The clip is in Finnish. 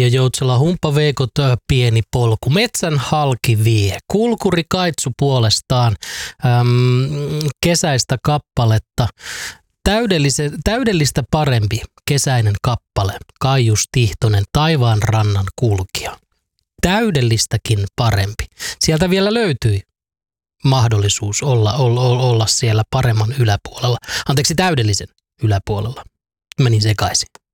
Reijo Joutsela, humppaveikot, pieni polku. Metsän halki vie. Kulkuri Kaitsu puolestaan kesäistä kappaletta. Täydellistä parempi kesäinen kappale. Kaijus Tihtonen, Taivaan rannan kulkija. Täydellistäkin parempi. Sieltä vielä löytyi mahdollisuus olla siellä paremman yläpuolella. Anteeksi, täydellisen yläpuolella. Menin sekaisin.